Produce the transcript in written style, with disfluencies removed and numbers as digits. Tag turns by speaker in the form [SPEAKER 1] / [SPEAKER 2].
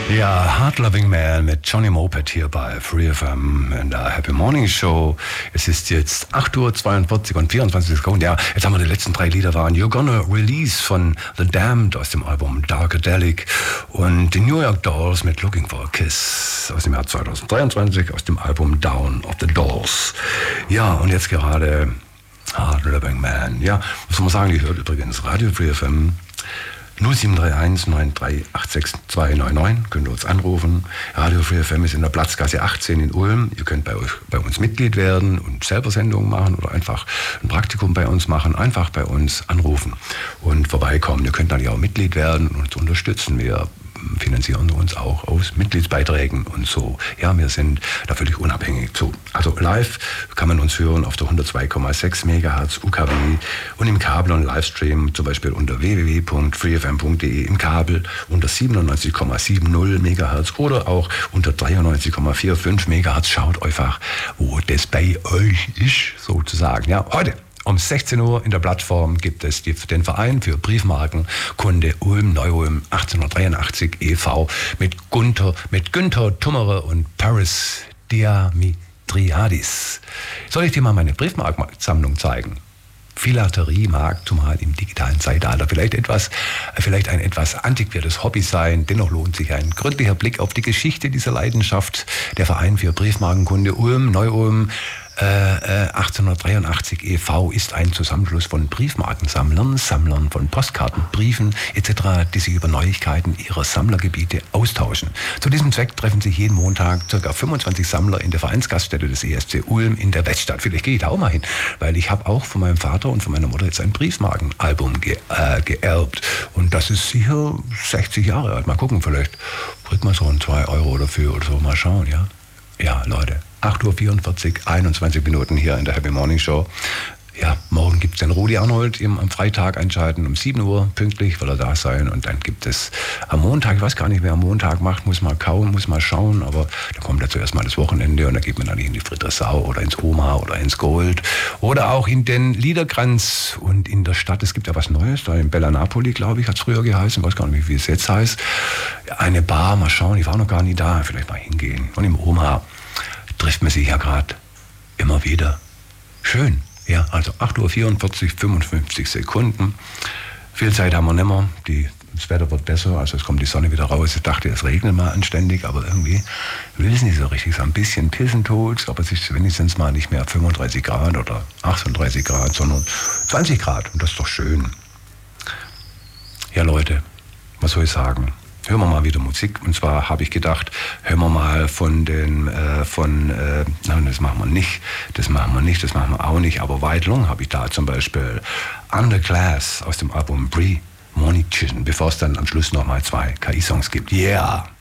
[SPEAKER 1] Ja, Hard Loving Man mit Johnny Moped hier bei Free FM in der Happy Morning Show. Es ist jetzt 8:42 und 24 Sekunden. Ja, jetzt haben wir die letzten 3 Lieder waren You're Gonna Release von The Damned aus dem Album Darkadelic und die New York Dolls mit Looking for a Kiss aus dem Jahr 2023 aus dem Album Down of the Dolls. Ja, und jetzt gerade Hard Loving Man. Ja, was soll man sagen, die hört übrigens Radio Free FM 0731 9386299, könnt ihr uns anrufen. Radio Free FM ist in der Platzgasse 18 in Ulm. Ihr könnt bei uns Mitglied werden und selber Sendungen machen oder einfach ein Praktikum bei uns machen. Einfach bei uns anrufen und vorbeikommen. Ihr könnt dann ja auch Mitglied werden und uns unterstützen. Wir finanzieren uns auch aus Mitgliedsbeiträgen und so. Ja, wir sind da völlig unabhängig. So, also live kann man uns hören auf der 102,6 MHz UKW und im Kabel und Livestream zum Beispiel unter www.freefm.de im Kabel unter 97,70 MHz oder auch unter 93,45 MHz. Schaut einfach, wo das bei euch ist, sozusagen. Ja, heute um 16 Uhr in der Plattform gibt es den Verein für Briefmarkenkunde Ulm Neu-Ulm 1883 e.V. mit Günther Tummerer und Paris Diamitriadis. Soll ich dir mal meine Briefmarkensammlung zeigen? Philatelie mag zumal im digitalen Zeitalter vielleicht ein etwas antiquiertes Hobby sein. Dennoch lohnt sich ein gründlicher Blick auf die Geschichte dieser Leidenschaft. Der Verein für Briefmarkenkunde Ulm Neu-Ulm 1883 e.V. ist ein Zusammenschluss von Briefmarkensammlern, Sammlern von Postkarten, Briefen etc., die sich über Neuigkeiten ihrer Sammlergebiete austauschen. Zu diesem Zweck treffen sich jeden Montag ca. 25 Sammler in der Vereinsgaststätte des ESC Ulm in der Weststadt. Vielleicht gehe ich da auch mal hin, weil ich habe auch von meinem Vater und von meiner Mutter jetzt ein Briefmarkenalbum geerbt. Und das ist sicher 60 Jahre alt. Mal gucken, vielleicht kriegt man so 2 Euro dafür oder so. Mal schauen, ja. Ja, Leute, 8:44 21 Minuten hier in der Happy Morning Show. Ja, morgen gibt es den Rudi Arnold am Freitag einschalten, um 7 Uhr pünktlich will er da sein. Und dann gibt es am Montag, ich weiß gar nicht, wer am Montag macht, muss mal kauen, muss mal schauen. Aber dann kommt ja zuerst mal das Wochenende und dann geht man dann in die Friedrichsau oder ins Oma oder ins Gold. Oder auch in den Liederkranz und in der Stadt. Es gibt ja was Neues, da in Bella Napoli, glaube ich, hat es früher geheißen. Ich weiß gar nicht, wie es jetzt heißt. Eine Bar, mal schauen, ich war noch gar nie da, vielleicht mal hingehen. Und im Oma trifft man sich ja gerade immer wieder. Schön. Ja, also 8:44 55 Sekunden. Viel Zeit haben wir nicht mehr. Das Wetter wird besser, also es kommt die Sonne wieder raus. Ich dachte, es regnet mal anständig, aber irgendwie will es nicht so richtig. So ein bisschen pissen tut's, aber es ist wenigstens mal nicht mehr 35 Grad oder 38 Grad, sondern 20 Grad. Und das ist doch schön. Ja, Leute, was soll ich sagen? Hören wir mal wieder Musik. Und zwar habe ich gedacht, hören wir mal das machen wir nicht, das machen wir auch nicht. Aber White Lung habe ich da zum Beispiel Underclass aus dem Album Premonition, bevor es dann am Schluss nochmal 2 KI-Songs gibt. Yeah!